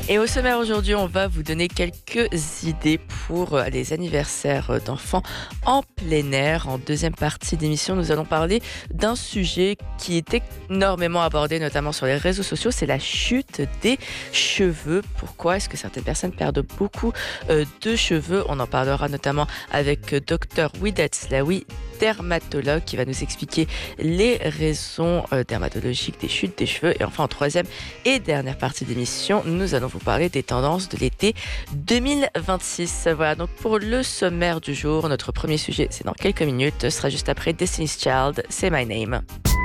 Et au sommaire aujourd'hui, on va vous donner quelques idées pour les anniversaires d'enfants en plein air. En deuxième partie d'émission, nous allons parler d'un sujet qui est énormément abordé, notamment sur les réseaux sociaux, c'est la chute des cheveux. Pourquoi est-ce que certaines personnes perdent beaucoup de cheveux? On en parlera notamment avec Dr Widat Slaoui, dermatologue, qui va nous expliquer les raisons dermatologiques des chutes des cheveux. Et enfin, en troisième et dernière partie d'émission, nous allons vous parler des tendances de l'été 2026. Voilà donc pour le sommaire du jour. Notre premier sujet, c'est dans quelques minutes. Ce sera juste après Destiny's Child, c'est My Name.